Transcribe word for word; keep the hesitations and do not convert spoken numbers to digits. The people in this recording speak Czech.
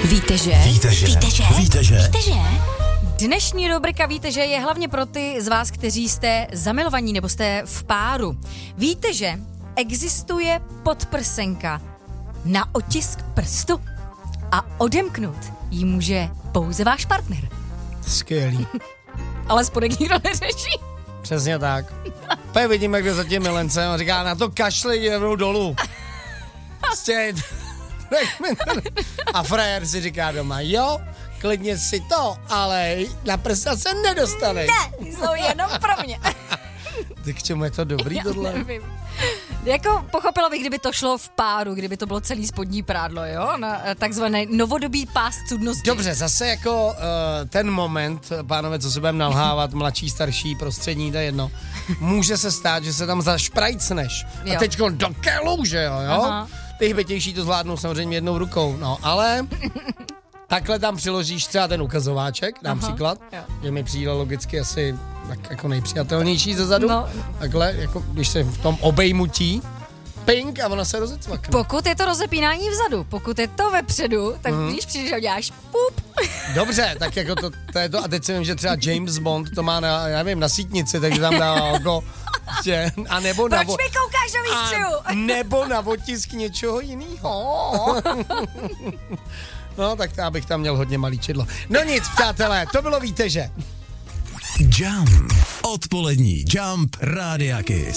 Víte, že? Víte, že? Víte, že? Víte, že? Víte, že? Dnešní rubrika Víte, že je hlavně pro ty z vás, kteří jste zamilovaní nebo jste v páru. Víte, že existuje podprsenka na otisk prstu a odemknout ji může pouze váš partner. Skvělý. Ale spodek nikdo neřeší. Přesně tak. Pak vidíme, kde za tím milencem a říká, na to kašli, jdou dolů. Prostě... A frajer si říká doma, jo, klidně si to, ale na prsta se nedostaneš. Ne, jsou jenom pro mě. Ty k čemu je to dobrý Já tohle? nevím. Jako pochopila bych, kdyby to šlo v páru, kdyby to bylo celý spodní prádlo, jo? Na takzvané novodobý pás cudnosti. Dobře, zase jako uh, ten moment, pánové, co se budeme nalhávat, mladší, starší, prostřední, to je jedno, může se stát, že se tam zašprajcneš. Jo. A teďko do kelouže, jo, jo? Aha. Ty hbetější to zvládnou samozřejmě jednou rukou, no, ale takhle tam přiložíš třeba ten ukazováček, dám Aha, příklad, jo. že mi přijde logicky asi tak jako nejpřijatelnější zezadu, No. takhle, jako když se v tom obejmutí, ping a ona se rozecvakne. Pokud je to rozepínání vzadu, pokud je to vepředu, tak Mhm. když přijdeš a děláš pup. Dobře, tak jako to, to je to, a teď si vím, že třeba James Bond to má na, já nevím, na sítnici, takže tam dá jako, prostě, a nebo na, Proč vo- mi koukáš do a výstřihu? nebo na otisk něčeho jiného. No, tak já bych tam měl hodně malý čidlo. No nic, přátelé, to bylo Víte, že? Jump. Odpolední Jump Rádia Kiss.